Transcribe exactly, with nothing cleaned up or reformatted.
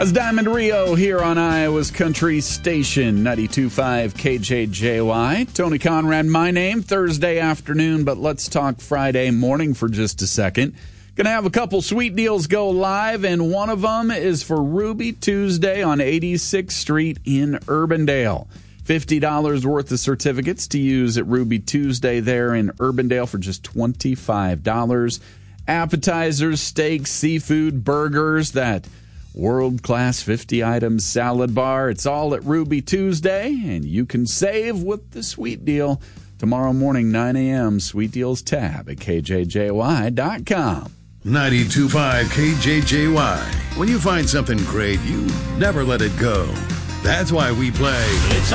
That's Diamond Rio here on Iowa's Country Station, ninety-two point five K J J Y. Tony Conrad, my name, Thursday afternoon, but let's talk Friday morning for just a second. Going to have a couple sweet deals go live, and one of them is for Ruby Tuesday on eighty-sixth Street in Urbandale. fifty dollars worth of certificates to use at Ruby Tuesday there in Urbandale for just twenty-five dollars. Appetizers, steaks, seafood, burgers, that world-class fifty-item salad bar. It's all at Ruby Tuesday, and you can save with the sweet deal tomorrow morning, nine a.m. Sweet Deals tab at K J J Y dot com. ninety-two point five K J J Y. When you find something great, you never let it go. That's why we play... It's